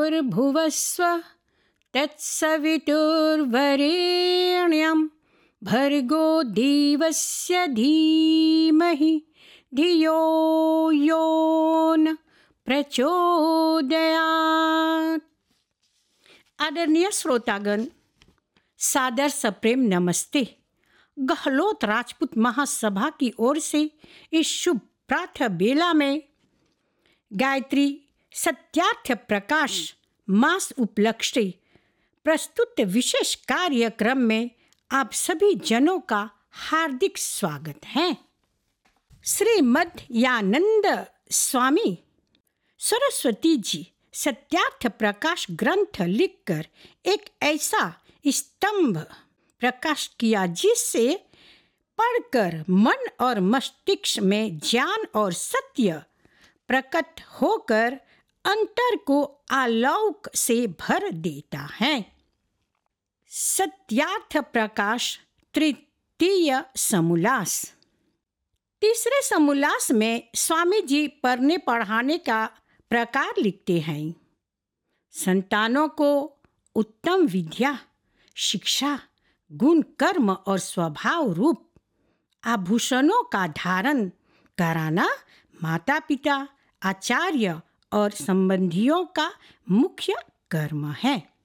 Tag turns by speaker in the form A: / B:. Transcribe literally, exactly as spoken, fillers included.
A: भूर्भुवस्वः तत्सवितुर्वरेण्यं भर्गो देवस्य धीमहि धियो यो न प्रचोदयात्। आदरणीय श्रोतागण, सादर सप्रेम नमस्ते। गहलोत राजपूत महासभा की ओर से इस शुभ प्रातः बेला में गायत्री सत्यार्थ प्रकाश मास उपलक्ष्य प्रस्तुत विशेष कार्यक्रम में आप सभी जनों का हार्दिक स्वागत है। श्रीमद् यानंद स्वामी सरस्वती जी सत्यार्थ प्रकाश ग्रंथ लिखकर एक ऐसा स्तंभ प्रकाश किया जिससे पढ़कर मन और मस्तिष्क में ज्ञान और सत्य प्रकट होकर अंतर को आलोक से भर देता है। सत्यार्थ प्रकाश तृतीय समोल्लास। तीसरे समोल्लास में स्वामी जी पढ़ने पढ़ाने का प्रकार लिखते हैं। संतानों को उत्तम विद्या, शिक्षा, गुण, कर्म और स्वभाव रूप आभूषणों का धारण कराना माता पिता, आचार्य और संबंधियों का मुख्य कर्म है।